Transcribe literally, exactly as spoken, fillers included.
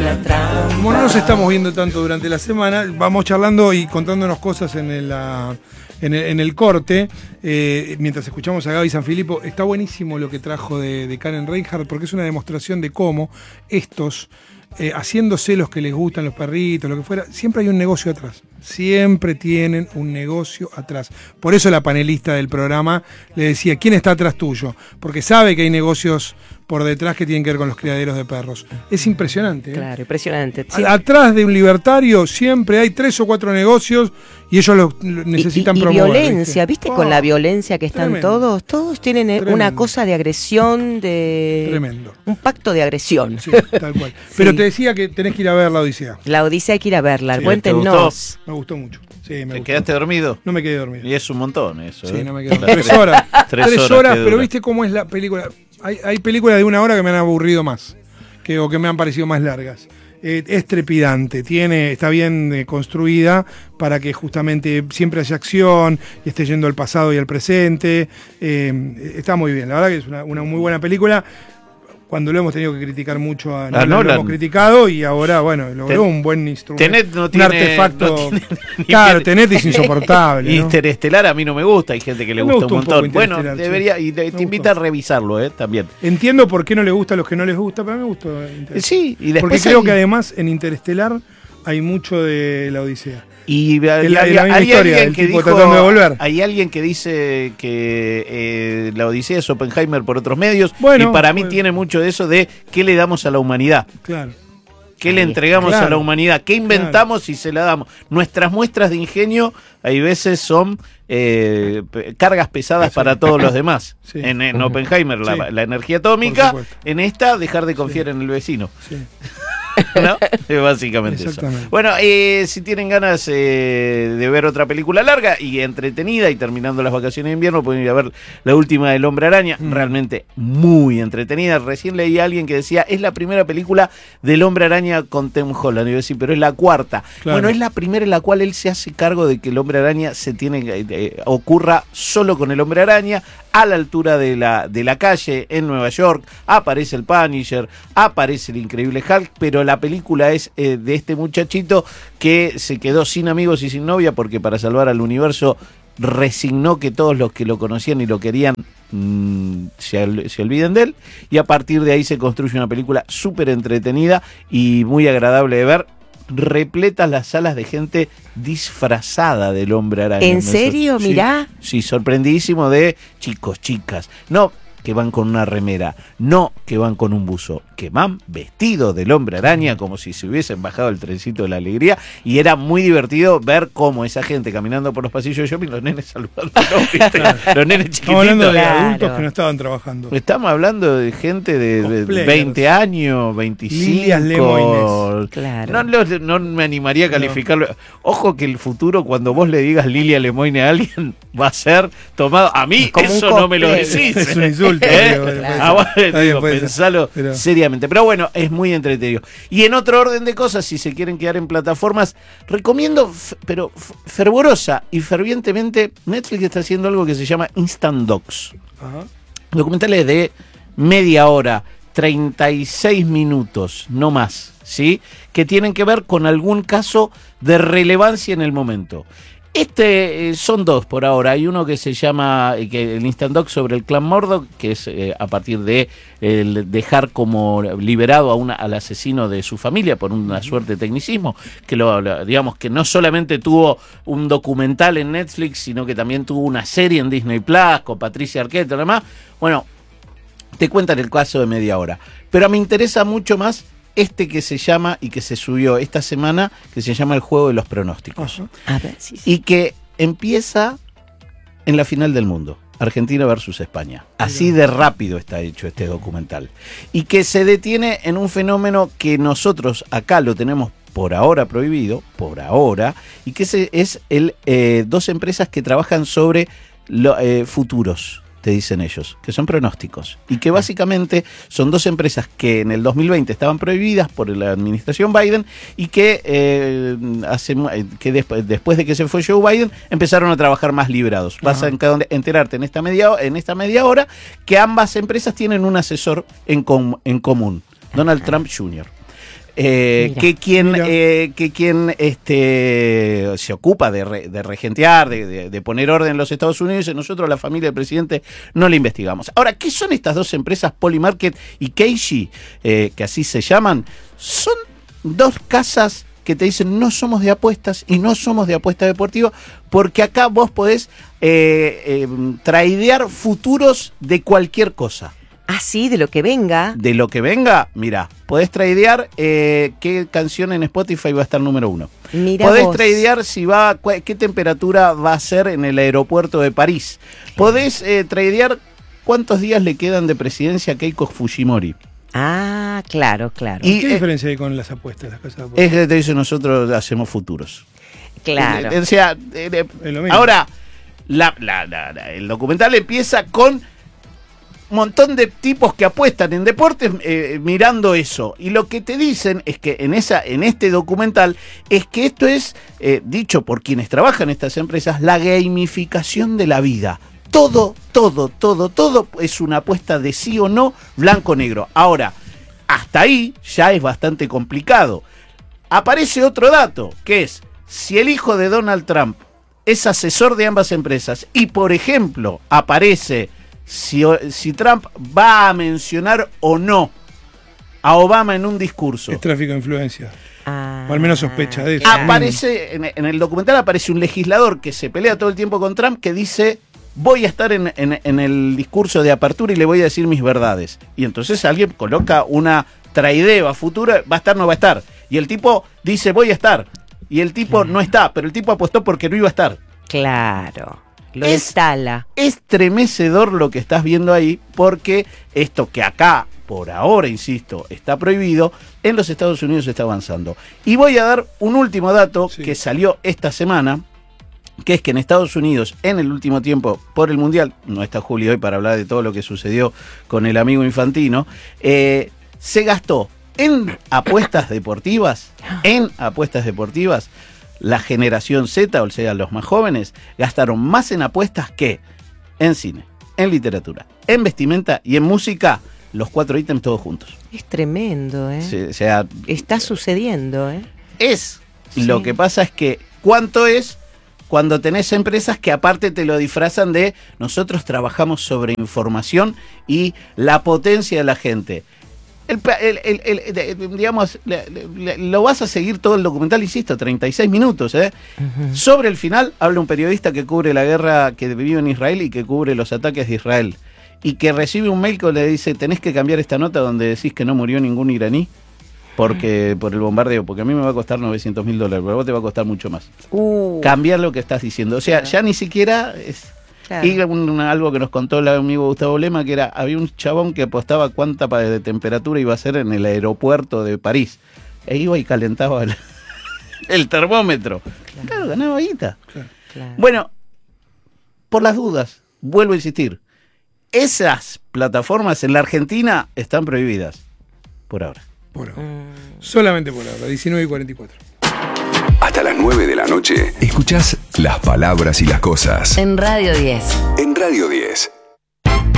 una trampa. Como no nos estamos viendo tanto durante la semana, vamos charlando y contándonos cosas en el, la, en el, en el corte. Eh, mientras escuchamos a Gaby Sanfilippo, está buenísimo lo que trajo de, de Karen Reinhardt, porque es una demostración de cómo estos, eh, haciéndose los que les gustan los perritos, lo que fuera, siempre hay un negocio atrás. Siempre tienen un negocio atrás. Por eso la panelista del programa le decía, ¿quién está atrás tuyo? Porque sabe que hay negocios por detrás que tienen que ver con los criaderos de perros. Es impresionante. ¿eh? Claro, impresionante. Sí. Atrás de un libertario siempre hay tres o cuatro negocios y ellos lo, lo necesitan y, y, y promover. violencia, ¿viste? Oh, con la violencia que están tremendo. todos. Todos tienen Tremendo. una cosa de agresión, de... Tremendo. Un pacto de agresión. Sí, tal cual. Pero Sí. te decía que tenés que ir a ver La Odisea. La Odisea hay que ir a verla. Sí, Cuéntenos. Me gustó mucho. Sí, me ¿Te gustó. quedaste dormido? No me quedé dormido. Y es un montón eso. Sí, ¿eh? no me quedé Las dormido. Tres horas. Tres Tres horas horas, que pero dura. viste cómo es la película. Hay, hay películas de una hora que me han aburrido más. Que, o que me han parecido más largas. Eh, es trepidante, tiene, está bien eh, construida para que justamente siempre haya acción y esté yendo al pasado y al presente. Eh, está muy bien, la verdad que es una, una muy buena película. Cuando lo hemos tenido que criticar mucho a Nolan, Nolan. lo hemos criticado y ahora, bueno, logró Ten- un buen instrumento. Tenet no un tiene, artefacto. no tiene ni claro, pie- Tenet es insoportable. ¿no? Interestelar a mí no me gusta, hay gente que le Me gusta un gustó un poco montón. Bueno, Interestelar, debería, sí. y te, Me te invita gustó. a revisarlo, ¿eh? También. Entiendo por qué no les gusta a los que no les gusta, pero a mí me gustó. Eh, Interestelar. Sí, y después Porque creo hay- que además en Interestelar hay mucho de la Odisea. Y la- hay, la hay- misma hay historia, alguien el que tipo dijo, tratando de volver. hay alguien que dice que eh, la Odisea es Oppenheimer por otros medios, Bueno, y para mí bueno. tiene mucho de eso de qué le damos a la humanidad, Claro. qué le Ahí entregamos está. a la humanidad, qué inventamos y se la damos. Nuestras muestras de ingenio hay veces son eh, pe- cargas pesadas Sí. para todos los demás. Sí. En, en Oppenheimer la, Sí. la energía Por atómica, supuesto. en esta dejar de confiar en el vecino. Sí. ¿No? Es básicamente eso. Exactamente. Bueno, eh, si tienen ganas eh, de ver otra película larga y entretenida y terminando las vacaciones de invierno, pueden ir a ver la última del Hombre Araña, Mm. realmente muy entretenida. Recién leí a alguien que decía, es la primera película del Hombre Araña con Tom Holland. Y yo decía, pero es la cuarta. Claro. Bueno, es la primera en la cual él se hace cargo de que el Hombre Araña se tiene eh, eh, ocurra solo con el Hombre Araña, a la altura de la, de la calle en Nueva York. Aparece el Punisher, aparece el Increíble Hulk, pero la película es eh, de este muchachito que se quedó sin amigos y sin novia porque para salvar al universo resignó que todos los que lo conocían y lo querían mmm, se, ol- se olviden de él, y a partir de ahí se construye una película súper entretenida y muy agradable de ver. Repletas las salas de gente disfrazada del Hombre Araña. ¿En Me serio? sí, Mirá. Sí, sorprendidísimo de chicos, chicas. No que van con una remera, no que van con un buzo, que van vestidos del Hombre Araña como si se hubiesen bajado el trencito de la alegría, y era muy divertido ver cómo esa gente caminando por los pasillos de shopping, los nenes saludando, ¿no? ¿Viste? Los nenes Estamos hablando chiquititos. de Claro. adultos que no estaban trabajando. Estamos hablando de gente de, de Cosplayers. veinte años, Lilias Lemo veinticinco. Claro. No, lo- no me animaría a calificarlo. Ojo que el futuro, cuando vos le digas Lilia Lemoyne a alguien, va a ser tomado. A mí Como un eso no me lo cosplay. decís. Es un insulto. ¿Eh? digo, puede ser. Ah, bueno, Está bien, digo, puede ser. pensalo Pero- seriamente. Pero bueno, es muy entretenido. Y en otro orden de cosas, si se quieren quedar en plataformas, recomiendo, f- pero f- fervorosa y fervientemente, Netflix está haciendo algo que se llama Instant Docs. Ajá. Documentales de media hora, treinta y seis minutos, no más, ¿sí? Que tienen que ver con algún caso de relevancia en el momento. Este eh, son dos por ahora. Hay uno que se llama eh, que el Instant Doc sobre el clan Murdoch, que es eh, a partir de el dejar como liberado a una, al asesino de su familia por una suerte de tecnicismo, que lo, lo- digamos que no solamente tuvo un documental en Netflix, sino que también tuvo una serie en Disney Plus con Patricia Arquette y demás. Bueno, te cuentan el caso de media hora. Pero me interesa mucho más este que se llama, y que se subió esta semana, que se llama El Juego de los Pronósticos. Ajá. A ver, sí, sí. Y que empieza en la final del mundo. Argentina versus España. Así de rápido está hecho este documental. Y que se detiene en un fenómeno que nosotros acá lo tenemos por ahora prohibido, por ahora, y que ese es el eh, dos empresas que trabajan sobre lo, eh, futuros, te dicen ellos, que son pronósticos, y que básicamente son dos empresas que en el dos mil veinte estaban prohibidas por la administración Biden, y que, eh, hace, que después, después de que se fue Joe Biden empezaron a trabajar más liberados. Vas a en- enterarte en esta, media, en esta media hora que ambas empresas tienen un asesor en, com, en común, Donald Trump junior eh, Mira. que quien, Mira. eh, que quien este, se ocupa de, re- de regentear, de, de- de poner orden en los Estados Unidos, y nosotros, la familia del presidente, no la investigamos. Ahora, ¿qué son estas dos empresas, Polymarket y Keishi, eh, que así se llaman? Son dos casas que te dicen no somos de apuestas y no somos de apuesta deportiva, porque acá vos podés eh, eh, tradear futuros de cualquier cosa. Así, de lo que venga. De lo que venga, mira, podés tradear eh, qué canción en Spotify va a estar número uno. Mira Podés vos. tradear si va, cua- qué temperatura va a ser en el aeropuerto de París. Podés eh, tradear cuántos días le quedan de presidencia a Keiko Fujimori. Ah, claro, claro. Y, ¿Qué eh, diferencia hay con las apuestas, las casas de apuestas? Es que te dice nosotros hacemos futuros. Claro. Eh, O sea, eh, eh, Es lo mismo. ahora, la- la- la- la- el documental empieza con un montón de tipos que apuestan en deportes eh, mirando eso. Y lo que te dicen es que en, esa, en este documental es que esto es, eh, dicho por quienes trabajan en estas empresas, la gamificación de la vida. Todo, todo, todo, todo es una apuesta de sí o no, blanco-negro. Ahora, hasta ahí ya es bastante complicado. Aparece otro dato, que es, si el hijo de Donald Trump es asesor de ambas empresas y, por ejemplo, aparece si, si Trump va a mencionar o no a Obama en un discurso. Es tráfico de influencia. Ah, O al menos sospecha de eso. claro. Aparece, en, en el documental aparece un legislador que se pelea todo el tiempo con Trump que dice, voy a estar en, en- en el discurso de apertura y le voy a decir mis verdades. Y entonces alguien coloca una traideo a futuro, va a estar, no va a estar. Y el tipo dice, voy a estar. Y el tipo no está, pero el tipo apostó porque no iba a estar. Claro. Lo Es- instala. Estremecedor lo que estás viendo ahí, porque esto que acá, por ahora, insisto, está prohibido, en los Estados Unidos está avanzando. Y voy a dar un último dato Sí. que salió esta semana, que es que en Estados Unidos, en el último tiempo, por el Mundial, no está Julio hoy para hablar de todo lo que sucedió con el amigo Infantino, eh, se gastó en apuestas deportivas, en apuestas deportivas, la generación Z, o sea, los más jóvenes, gastaron más en apuestas que en cine, en literatura, en vestimenta y en música, los cuatro ítems todos juntos. Es tremendo, ¿eh? Sí, o sea, Está sucediendo, ¿eh? es. Sí. Lo que pasa es que, ¿cuánto es cuando tenés empresas que aparte te lo disfrazan de nosotros trabajamos sobre información y la potencia de la gente? El, pa- el- el- el- de- digamos, le- le- lo vas a seguir todo el documental, insisto, treinta y seis minutos, ¿eh? Ujú. Sobre el final habla un periodista que cubre la guerra que vivió en Israel y que cubre los ataques de Israel. Y que recibe un mail que le dice, tenés que cambiar esta nota donde decís que no murió ningún iraní porque por el bombardeo, porque a mí me va a costar novecientos mil dólares, pero a vos te va a costar mucho más. Uh, Cambiar lo que estás diciendo. O sea, ya ni siquiera es... claro. Y un- un- algo que nos contó el amigo Gustavo Lema, que era, había un chabón que apostaba cuánta pa- de temperatura iba a ser en el aeropuerto de París. E iba y calentaba el, el termómetro. Claro, ganaba guita. Claro. Bueno, por las dudas, vuelvo a insistir, esas plataformas en la Argentina están prohibidas. Por ahora. Por ahora. Mm. Solamente por ahora, diecinueve y cuarenta y cuatro. Hasta las nueve de la noche, escuchás Las Palabras y las Cosas En Radio diez. en Radio diez.